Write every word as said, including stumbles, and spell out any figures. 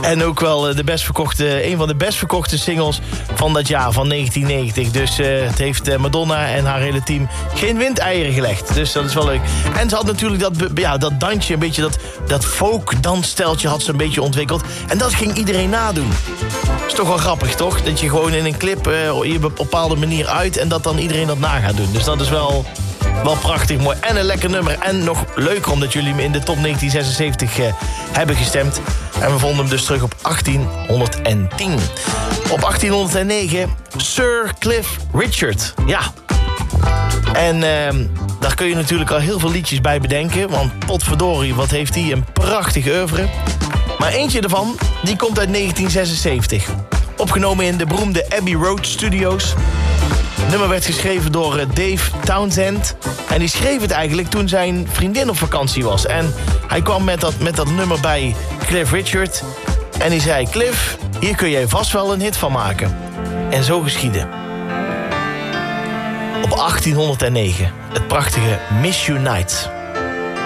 En ook wel de best verkochte, een van de best verkochte singles van dat jaar, van negentien negentig. Dus uh, het heeft Madonna en haar hele team geen windeieren gelegd. Dus dat is wel leuk. En ze had natuurlijk dat, ja, dat dansje, een beetje dat, dat folk-danssteltje had ze een beetje ontwikkeld. En dat ging iedereen nadoen. Is toch wel grappig, toch? Dat je gewoon in een clip uh, je op een bepaalde manier uit en dat dan iedereen dat na gaat doen. Dus dat is wel, wel prachtig mooi. En een lekker nummer. En nog leuker omdat jullie me in de top negentien zesenzeventig uh, hebben gestemd. En we vonden hem dus terug op achttienhonderdtien. Op achttienhonderdnegen, Sir Cliff Richard. Ja. En uh, daar kun je natuurlijk al heel veel liedjes bij bedenken. Want potverdorie, wat heeft hij een prachtig oeuvre. Maar eentje ervan, die komt uit negentien zesenzeventig. Opgenomen in de beroemde Abbey Road Studios. Het nummer werd geschreven door Dave Townsend. En die schreef het eigenlijk toen zijn vriendin op vakantie was. En hij kwam met dat, met dat nummer bij Cliff Richard. En hij zei, Cliff, hier kun jij vast wel een hit van maken. En zo geschiedde. Op achttienhonderdnegen, het prachtige Miss You Night.